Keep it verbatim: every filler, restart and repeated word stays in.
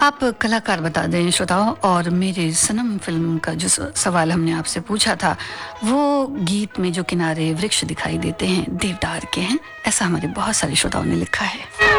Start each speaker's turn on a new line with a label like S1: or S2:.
S1: आप कलाकार बता दें श्रोताओं। और मेरे सनम फ़िल्म का जो स सवाल हमने आपसे पूछा था, वो गीत में जो किनारे वृक्ष दिखाई देते हैं, देवदार के हैं, ऐसा हमारे बहुत सारे श्रोताओं ने लिखा है।